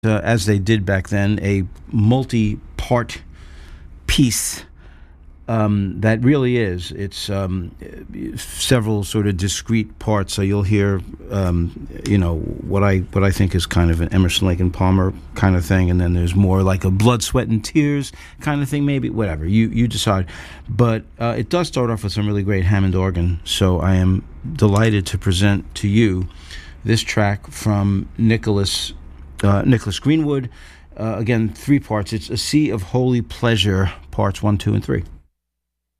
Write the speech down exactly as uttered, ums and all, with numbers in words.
uh, as they did back then, a multi-part piece um, that really is. It's um, several sort of discrete parts. So you'll hear, um, you know, what I what I think is kind of an Emerson, Lake and Palmer kind of thing, and then there's more like a Blood, Sweat, and Tears kind of thing. Maybe whatever you you decide. But uh, it does start off with some really great Hammond organ. So I am delighted to present to you this track from Nicholas uh, Nicholas Greenwood. Uh, again, three parts. It's A Sea of Holy Pleasure, parts one, two, and three.